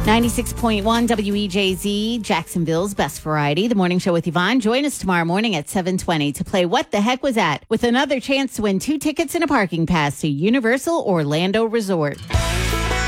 96.1 WEJZ, Jacksonville's best variety. The morning show with Yvonne. Join us tomorrow morning at 7:20 to play What the Heck Was That? With another chance to win 2 tickets and a parking pass to Universal Orlando Resort.